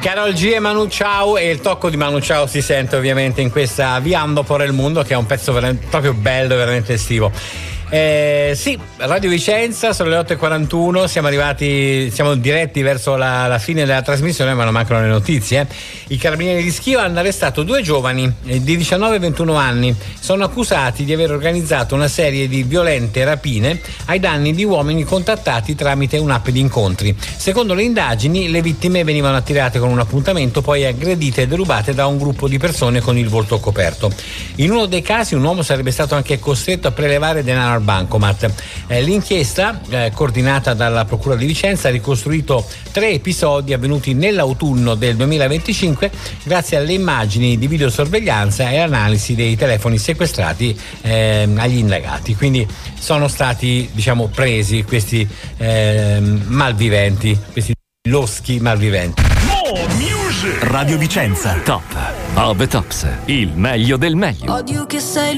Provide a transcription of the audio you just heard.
Karol G e Manu Chao, e il tocco di Manu Chao si sente ovviamente in questa Viando por el Mundo, che è un pezzo proprio bello, veramente estivo. Sì, Radio Vicenza, sono le 8:41, siamo diretti verso la fine della trasmissione, ma non mancano le notizie. I carabinieri di Schio hanno arrestato 2 giovani di 19 e 21 anni. Sono accusati di aver organizzato una serie di violente rapine ai danni di uomini contattati tramite un'app di incontri. Secondo le indagini, le vittime venivano attirate con un appuntamento, poi aggredite e derubate da un gruppo di persone con il volto coperto. In uno dei casi un uomo sarebbe stato anche costretto a prelevare denaro al bancomat. L'inchiesta, coordinata dalla Procura di Vicenza, ha ricostruito 3 episodi avvenuti nell'autunno del 2025 grazie alle immagini di videosorveglianza e analisi dei telefoni sequestrati agli indagati. Quindi sono stati, presi questi malviventi, questi loschi malviventi. Radio Vicenza, top of the tops, il meglio del meglio. Odio che sei